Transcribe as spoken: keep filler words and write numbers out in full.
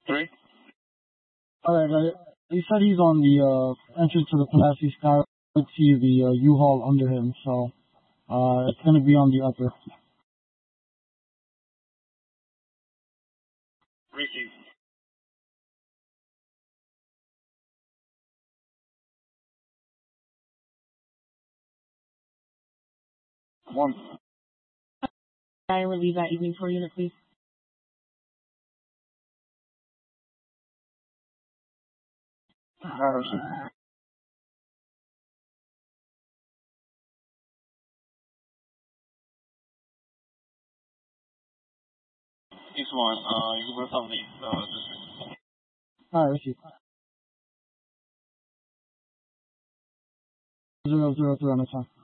Three. Alright, uh, he said he's on the uh, entrance to the Pulaski Sky. Let's see the uh, U-Haul under him, so uh, it's going to be on the upper. Receive. One. I relieve that evening for unit, please. Harrison. East one, uh, you can put something, uh, district. Alright, receive. Zero, zero, three on the time.